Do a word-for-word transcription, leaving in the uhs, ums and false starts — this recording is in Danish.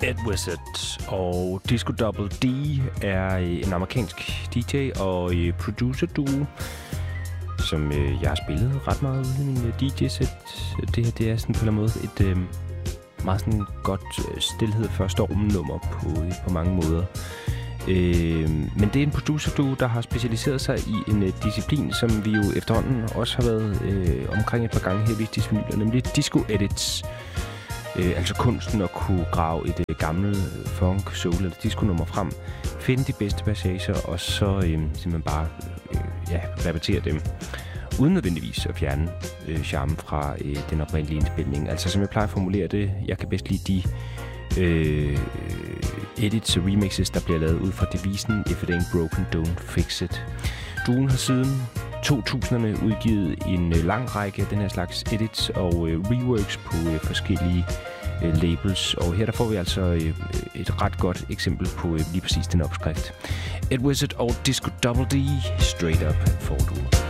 Ed Wizard og Disco Double D er en amerikansk D J og producer-duo, som jeg har spillet ret meget ude i min D J-sæt. Det her, det er sådan på en måde et øh, meget sådan godt stilhed før stormen-nummer på, på mange måder. Øh, men det er en producer-duo, der har specialiseret sig i en øh, disciplin, som vi jo efterhånden også har været øh, omkring et par gange her i Vigtis Vinyler, nemlig disco-edits. Øh, altså kunsten at kunne grave et øh, gammelt funk, soul eller disco-nummer frem, finde de bedste passager, og så øh, simpelthen bare øh, ja, repetere dem, uden nødvendigvis at fjerne øh, charmen fra øh, den oprindelige indspilning. Altså som jeg plejer at formulere det, jeg kan bedst lide de øh, edits og remixes, der bliver lavet ud fra devisen If it ain't broken, don't fix it. Duoen har siden to tusinderne udgivet en øh, lang række af den her slags edits og øh, reworks på øh, forskellige øh, labels. Og her der får vi altså øh, et ret godt eksempel på øh, lige præcis den opskrift. Ed Wizard og Disco Double D, straight up for du.